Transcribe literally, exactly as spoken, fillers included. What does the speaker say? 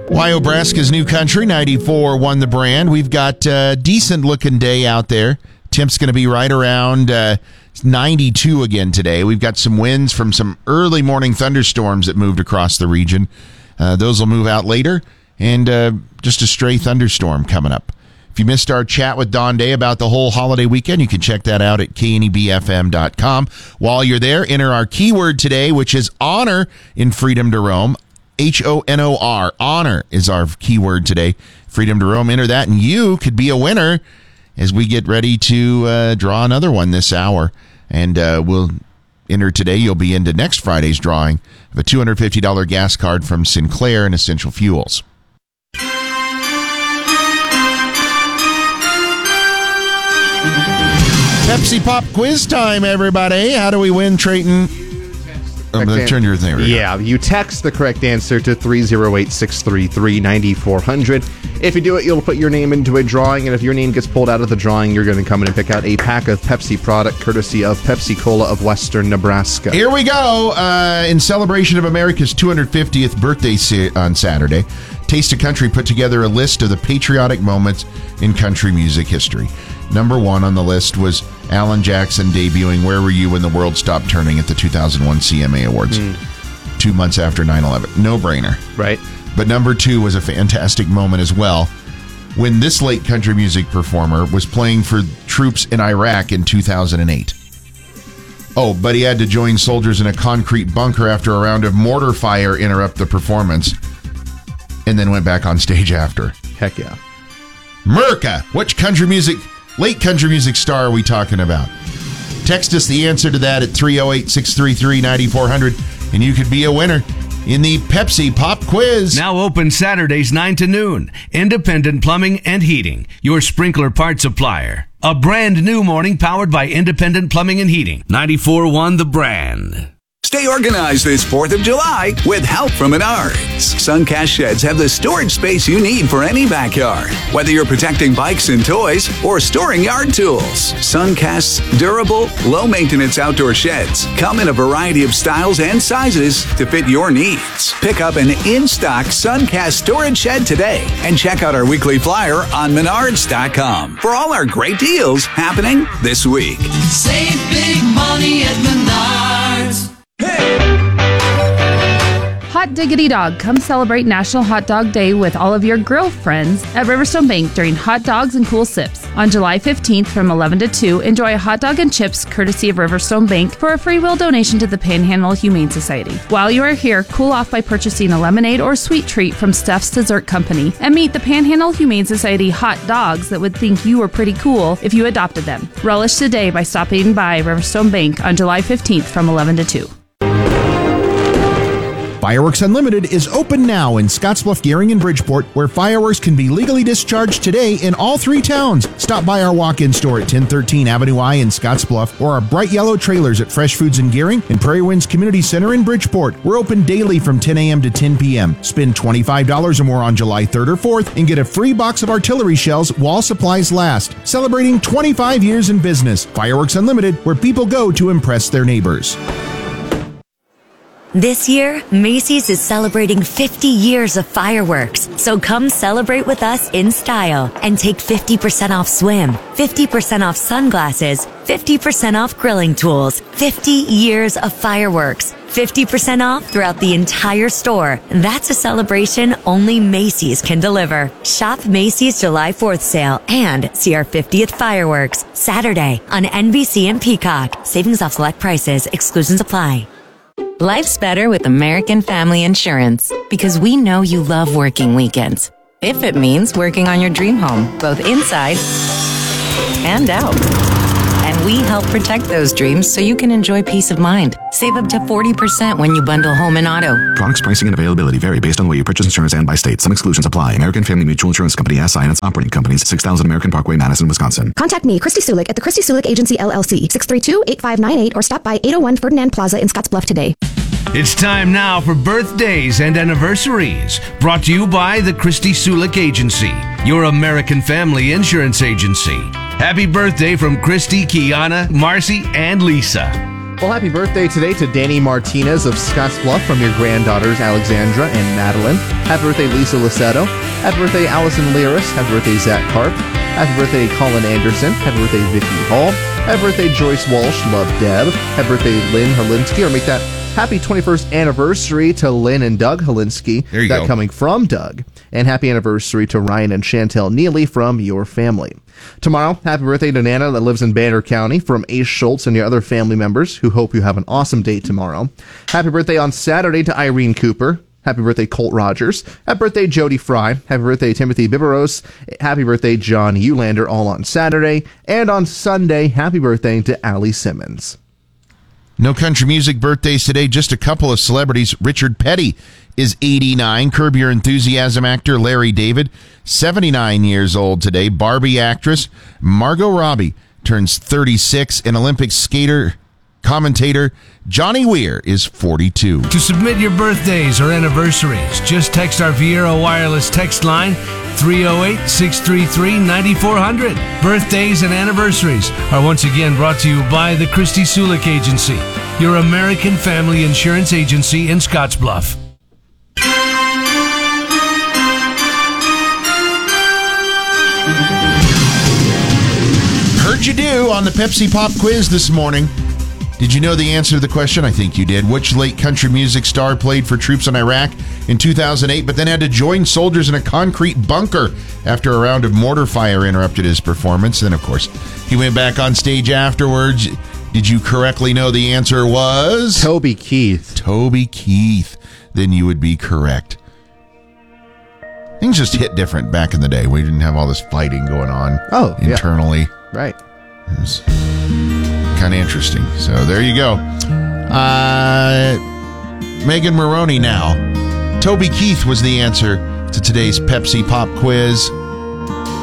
Wyobraska's New Country, ninety-four won the brand. We've got a decent-looking day out there. Temp's going to be right around uh, ninety-two again today. We've got some winds from some early morning thunderstorms that moved across the region. Uh, those will move out later, and uh, just a stray thunderstorm coming up. If you missed our chat with Don Day about the whole holiday weekend, you can check that out at K N E B F M dot com. While you're there, enter our keyword today, which is honor in Freedom to Roam. H O N O R. Honor is our keyword today. Freedom to Roam. Enter that, and you could be a winner as we get ready to uh, draw another one this hour. And uh, we'll enter today. You'll be into next Friday's drawing of a two hundred fifty dollars gas card from Sinclair and Essential Fuels. Pepsi Pop quiz time, everybody. How do we win, Trayton? I'm going to turn your thing around. Yeah, you text the correct answer to three oh eight, six three three, nine four hundred. If you do it, you'll put your name into a drawing, and if your name gets pulled out of the drawing, you're going to come in and pick out a pack of Pepsi product courtesy of Pepsi Cola of Western Nebraska. Here we go. Uh, in celebration of America's two hundred fiftieth birthday si- on Saturday, Taste of Country put together a list of the patriotic moments in country music history. Number one on the list was Alan Jackson debuting Where Were You When the World Stopped Turning at the two thousand one C M A Awards, mm. two months after nine eleven. No-brainer. Right. But number two was a fantastic moment as well when this late country music performer was playing for troops in Iraq in two thousand eight. Oh, but he had to join soldiers in a concrete bunker after a round of mortar fire interrupt the performance, and then went back on stage after. Heck yeah. Merca, which country music... late country music star are we talking about? Text us the answer to that at three oh eight, six three three, nine four hundred, and you could be a winner in the Pepsi Pop Quiz. Now open Saturdays nine to noon. Independent Plumbing and Heating, your sprinkler part supplier. A brand new morning powered by Independent Plumbing and Heating. ninety-four one The Brand. Stay organized this fourth of July with help from Menards. Suncast Sheds have the storage space you need for any backyard. Whether you're protecting bikes and toys or storing yard tools, Suncast's durable, low-maintenance outdoor sheds come in a variety of styles and sizes to fit your needs. Pick up an in-stock Suncast storage shed today and check out our weekly flyer on Menards dot com for all our great deals happening this week. Save big money at Menards. Hot diggity dog, come celebrate National Hot Dog Day with all of your grill friends at Riverstone Bank during Hot Dogs and Cool Sips. On July fifteenth from eleven to two, enjoy a hot dog and chips courtesy of Riverstone Bank for a free will donation to the Panhandle Humane Society. While you are here, cool off by purchasing a lemonade or sweet treat from Steph's Dessert Company and meet the Panhandle Humane Society hot dogs that would think you were pretty cool if you adopted them. Relish the day by stopping by Riverstone Bank on July fifteenth from eleven to two. Fireworks Unlimited is open now in Scottsbluff, Gehring, and Bridgeport, where fireworks can be legally discharged today in all three towns. Stop by our walk-in store at ten thirteen Avenue I in Scottsbluff or our bright yellow trailers at Fresh Foods in Gehring and Prairie Winds Community Center in Bridgeport. We're open daily from ten a.m. to ten p.m. Spend twenty-five dollars or more on July third or fourth and get a free box of artillery shells while supplies last. Celebrating twenty-five years in business. Fireworks Unlimited, where people go to impress their neighbors. This year, Macy's is celebrating fifty years of fireworks, so come celebrate with us in style and take fifty percent off swim, fifty percent off sunglasses, fifty percent off grilling tools, fifty years of fireworks, fifty percent off throughout the entire store. That's a celebration only Macy's can deliver. Shop Macy's July fourth sale and see our fiftieth fireworks Saturday on N B C and Peacock. Savings off select prices. Exclusions apply. Life's better with American Family Insurance because we know you love working weekends. If it means working on your dream home, both inside and out. And we help protect those dreams so you can enjoy peace of mind. Save up to forty percent when you bundle home and auto. Products, pricing, and availability vary based on where you purchase insurance and by state. Some exclusions apply. American Family Mutual Insurance Company, S I and its operating companies, six thousand American Parkway, Madison, Wisconsin. Contact me, Christy Sulik, at the Christy Sulik Agency, L L C, six three two, eight five nine eight, or stop by eight oh one Ferdinand Plaza in Scottsbluff today. It's time now for birthdays and anniversaries. Brought to you by the Christy Sulik Agency, your American Family Insurance Agency. Happy birthday from Christy, Kiana, Marcy, and Lisa. Well, happy birthday today to Danny Martinez of Scottsbluff from your granddaughters Alexandra and Madeline. Happy birthday, Lisa Licetto. Happy birthday, Allison Liris. Happy birthday, Zach Karp. Happy birthday, Colin Anderson. Happy birthday, Vicky Hall. Happy birthday, Joyce Walsh. Love, Deb. Happy birthday, Lynn Holinsky. Or make that happy twenty-first anniversary to Lynn and Doug Holinsky. There you that go. Coming from Doug. And happy anniversary to Ryan and Chantel Neely from your family. Tomorrow, happy birthday to Nana that lives in Banner County from Ace Schultz and your other family members who hope you have an awesome day tomorrow. Happy birthday on Saturday to Irene Cooper. Happy birthday, Colt Rogers. Happy birthday, Jody Fry. Happy birthday, Timothy Biberos. Happy birthday, John Eulander, all on Saturday. And on Sunday, happy birthday to Allie Simmons. No country music birthdays today, just a couple of celebrities. Richard Petty is eighty-nine. Curb Your Enthusiasm actor Larry David, seventy-nine years old today. Barbie actress Margot Robbie turns thirty-six. And Olympic skater commentator Johnny Weir is forty-two. To submit your birthdays or anniversaries, just text our Viera wireless text line three oh eight, six three three, nine four hundred. Birthdays and anniversaries are once again brought to you by the Christy Sulik Agency, your American family insurance agency in Scottsbluff. Heard you do on the Pepsi Pop quiz this morning. Did you know the answer to the question? I think you did. Which late country music star played for troops in Iraq in two thousand eight, but then had to join soldiers in a concrete bunker after a round of mortar fire interrupted his performance? Then, of course, he went back on stage afterwards. Did you correctly know the answer was? Toby Keith. Toby Keith. Then you would be correct. Things just hit different back in the day. We didn't have all this fighting going on Oh, yeah. internally. Right. It was kind of interesting. So there you go. Uh, Megan Maroney now. Toby Keith was the answer to today's Pepsi Pop quiz.